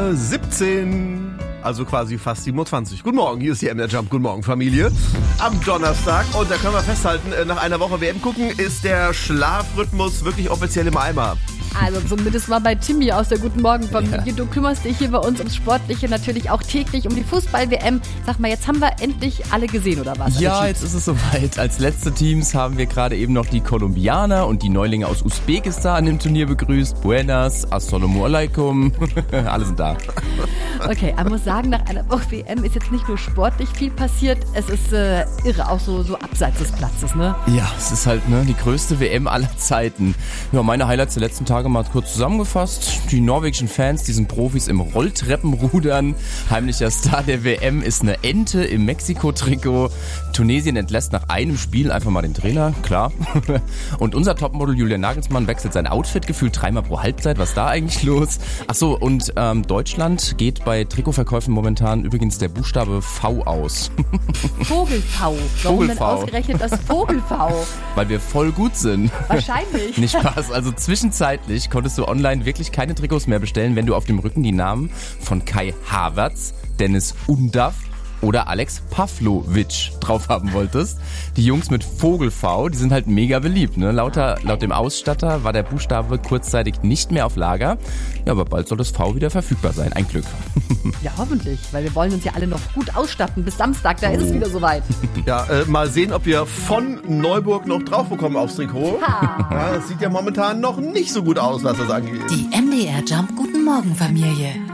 17, also quasi fast 27. Guten Morgen, hier ist die MDR Jump. Guten Morgen, Familie. Am Donnerstag, und da können wir festhalten, nach einer Woche WM gucken, ist der Schlafrhythmus wirklich offiziell im Eimer. Also zumindest mal bei Timmy aus der Guten Morgen-Familie. Ja. Du kümmerst dich hier bei uns ums Sportliche, natürlich auch täglich um die Fußball-WM. Sag mal, jetzt haben wir endlich alle gesehen, oder was? Ja, jetzt ist es soweit. Als letzte Teams haben wir gerade eben noch die Kolumbianer und die Neulinge aus Usbekistan im Turnier begrüßt. Buenas, assalamu alaikum. Alle sind da. Okay, man muss sagen, nach einer Woche WM ist jetzt nicht nur sportlich viel passiert, es ist irre, auch so abseits des Platzes, ne? Ja, es ist halt die größte WM aller Zeiten. Ja, meine Highlights der letzten Tage mal kurz zusammengefasst. Die norwegischen Fans, die sind Profis im Rolltreppenrudern. Heimlicher Star der WM ist eine Ente im Mexiko-Trikot. Tunesien entlässt nach einem Spiel einfach mal den Trainer, klar. Und unser Topmodel Julian Nagelsmann wechselt sein Outfit gefühlt 3-mal pro Halbzeit. Was ist da eigentlich los? Achso, und Deutschland geht bei Trikotverkäufen momentan übrigens der Buchstabe V aus. Vogel-V. Warum denn ausgerechnet das Vogel-V? Weil wir voll gut sind. Wahrscheinlich. Nicht Spaß. Also zwischenzeitlich konntest du online wirklich keine Trikots mehr bestellen, wenn du auf dem Rücken die Namen von Kai Havertz, Dennis Undaff oder Alex Pavlovic drauf haben wolltest. Die Jungs mit Vogel V, die sind halt mega beliebt. Ne? Laut dem Ausstatter war der Buchstabe kurzzeitig nicht mehr auf Lager. Ja, aber bald soll das V wieder verfügbar sein. Ein Glück. Ja, hoffentlich, weil wir wollen uns ja alle noch gut ausstatten. Bis Samstag, da ist es wieder soweit. Ja, mal sehen, ob wir von Neuburg noch drauf bekommen aufs Trikot. Ja, das sieht ja momentan noch nicht so gut aus, was das angeht. Die MDR Jump Guten Morgen Familie.